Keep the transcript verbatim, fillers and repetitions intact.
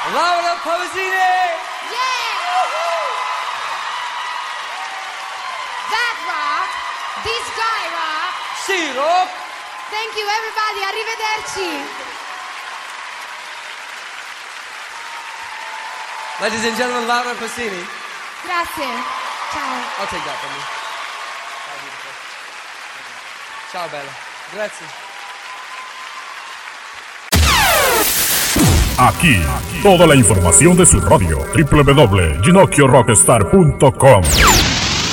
Laura Pausini! Yeah! That rock! This guy rock! Sì, rock! Thank you everybody, arrivederci! Ladies and gentlemen, Laura Pausini. Grazie, ciao. I'll take that from you. Ciao bella, grazie. Aquí, toda la información de su radio, doble u doble u doble u punto ginocchio rockstar punto com.